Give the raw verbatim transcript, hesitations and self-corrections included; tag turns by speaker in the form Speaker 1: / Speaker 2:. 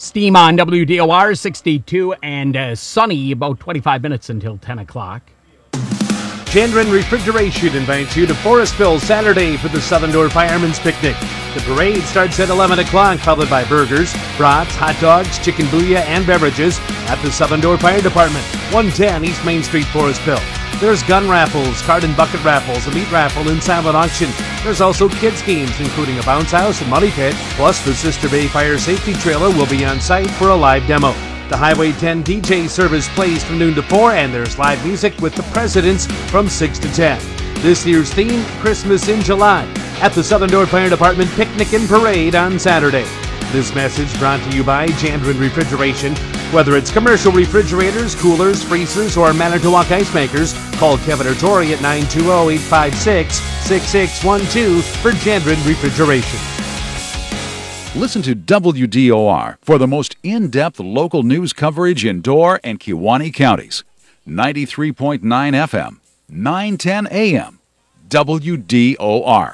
Speaker 1: Steam on W D O R, sixty-two, and uh, sunny, about twenty-five minutes until ten o'clock.
Speaker 2: Chandron Refrigeration invites you to Forestville Saturday for the Southern Door Firemen's Picnic. The parade starts at eleven o'clock, followed by burgers, brats, hot dogs, chicken booyah, and beverages at the Southern Door Fire Department, one ten East Main Street, Forestville. There's gun raffles, card and bucket raffles, a meat raffle, and silent auction. There's also kids' games, including a bounce house and money pit, plus the Sister Bay Fire Safety Trailer will be on site for a live demo. The Highway ten D J service plays from noon to four, and there's live music with the Presidents from six to ten. This year's theme, Christmas in July, at the Southern Door Fire Department Picnic and Parade on Saturday. This message brought to you by Chandron Refrigeration. Whether it's commercial refrigerators, coolers, freezers, or Manitowoc ice makers, call Kevin or Tori at nine two zero, eight five six, six six one two for Chandron Refrigeration.
Speaker 3: Listen to W D O R for the most in-depth local news coverage in Door and Kewaunee counties. ninety-three point nine F M, nine ten A M, W D O R.